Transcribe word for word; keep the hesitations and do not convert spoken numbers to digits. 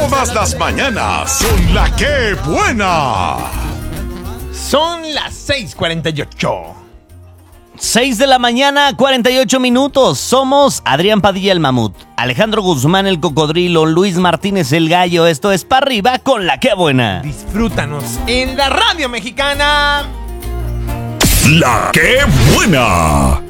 todas las mañanas son la que buena. Son las seis cuarenta y ocho. seis de la mañana, cuarenta y ocho minutos. Somos Adrián Padilla el Mamut, Alejandro Guzmán el Cocodrilo, Luis Martínez el Gallo. Esto es Pa' Arriba con la que buena. Disfrútanos en la radio mexicana. La que buena.